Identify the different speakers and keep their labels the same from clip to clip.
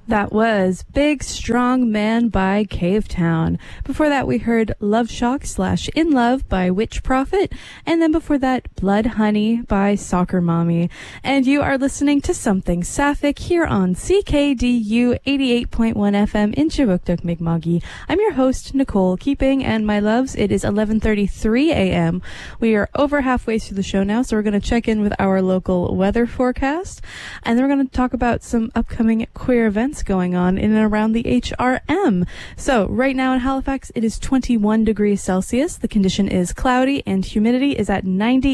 Speaker 1: That was Big Strong Man by Cavetown. Before that, we heard Love Shock / In Love by Witch Prophet. And then before that, Blood Honey by Soccer Mommy. And you are listening to Something Sapphic here on CKDU 88.1 FM in Chibuktuk, Mi'kma'ki. I'm your host, Nicole Keeping, and my loves, it is 11:33 a.m. We are over halfway through the show now, so we're going to check in with our local weather forecast. And then we're going to talk about some upcoming queer events going on in and around the HRM. So right now in Halifax, it is 21 degrees Celsius. The condition is cloudy and humidity is at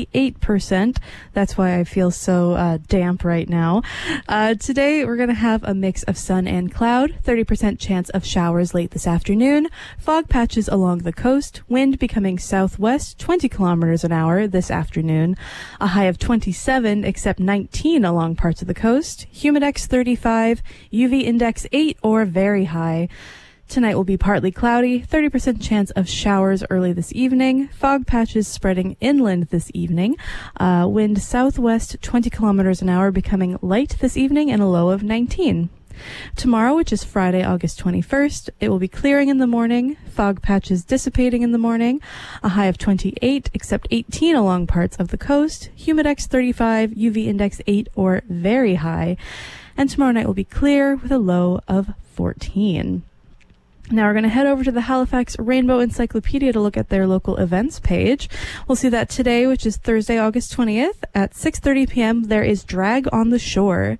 Speaker 1: 98%. That's why I feel so damp right now. Today we're going to have a mix of sun and cloud, 30% chance of showers late this afternoon, fog patches along the coast, wind becoming southwest 20 kilometers an hour this afternoon, a high of 27 except 19 along parts of the coast, humidex 35, UV index 8 or very high. Tonight will be partly cloudy, 30% chance of showers early this evening, fog patches spreading inland this evening, wind southwest 20 kilometers an hour becoming light this evening and a low of 19. Tomorrow, which is Friday, August 21st, it will be clearing in the morning, fog patches dissipating in the morning, a high of 28 except 18 along parts of the coast, humidex 35, UV index 8 or very high. And tomorrow night will be clear with a low of 14. Now we're going to head over to the Halifax Rainbow Encyclopedia to look at their local events page. We'll see that today, which is Thursday, August 20th, at 6:30 p.m., there is Drag on the Shore.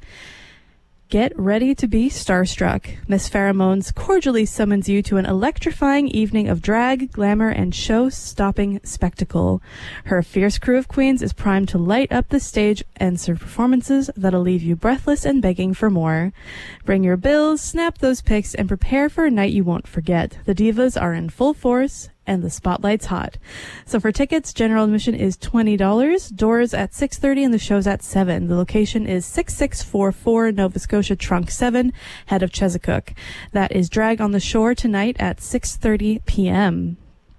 Speaker 1: Get ready to be starstruck. Miss Pheromones cordially summons you to an electrifying evening of drag, glamour, and show-stopping spectacle. Her fierce crew of queens is primed to light up the stage and serve performances that'll leave you breathless and begging for more. Bring your bills, snap those pics, and prepare for a night you won't forget. The divas are in full force, and the spotlight's hot. So for tickets, general admission is $20, doors at 6:30 and the show's at 7. The location is 6644 Nova Scotia Trunk 7, head of Chesapeake. That is Drag on the Shore tonight at 6:30 p.m.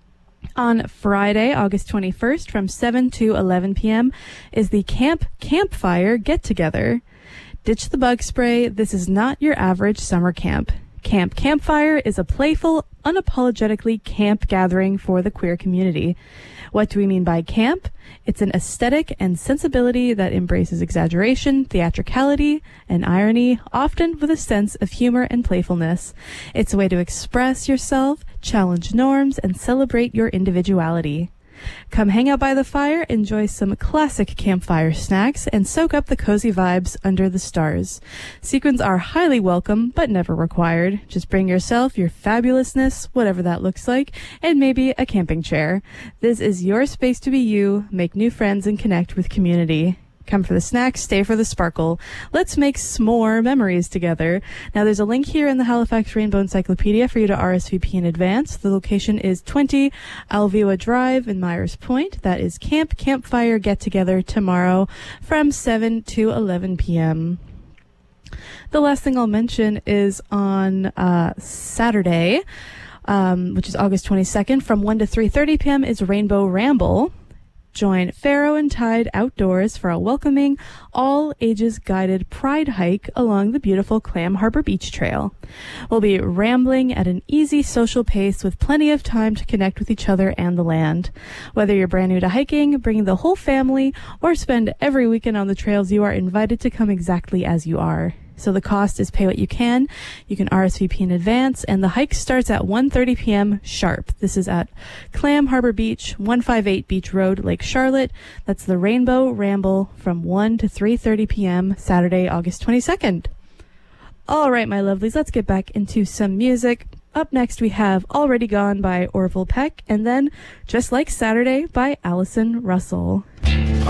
Speaker 1: On Friday, August 21st, from 7 to 11 p.m. is the Campfire Get-Together. Ditch the bug spray. This is not your average summer camp. Campfire is a playful, unapologetically camp gathering for the queer community. What do we mean by camp? It's an aesthetic and sensibility that embraces exaggeration, theatricality, and irony, often with a sense of humor and playfulness. It's a way to express yourself, challenge norms, and celebrate your individuality. Come hang out by the fire, enjoy some classic campfire snacks, and soak up the cozy vibes under the stars. Sequins are highly welcome, but never required. Just bring yourself, your fabulousness, whatever that looks like, and maybe a camping chair. This is your space to be you, make new friends, and connect with community. Come for the snacks, stay for the sparkle. Let's make s'more memories together. Now, there's a link here in the Halifax Rainbow Encyclopedia for you to RSVP in advance. The location is 20 Alviwa Drive in Myers Point. That is Campfire Get Together tomorrow from 7 to 11 p.m. The last thing I'll mention is on Saturday, which is August 22nd, from 1 to 3:30 p.m. is Rainbow Ramble. Join Pharaoh and Tide outdoors for a welcoming, all-ages guided pride hike along the beautiful Clam Harbor Beach Trail. We'll be rambling at an easy social pace with plenty of time to connect with each other and the land. Whether you're brand new to hiking, bringing the whole family, or spend every weekend on the trails, you are invited to come exactly as you are. So the cost is pay what you can. You can RSVP in advance, and the hike starts at 1:30 p.m. sharp. This is at Clam Harbor Beach, 158 Beach Road, Lake Charlotte. That's the Rainbow Ramble from 1 to 3:30 p.m. Saturday, August 22nd. All right, my lovelies, let's get back into some music. Up next, we have Already Gone by Orville Peck, and then Just Like Saturday by Allison Russell.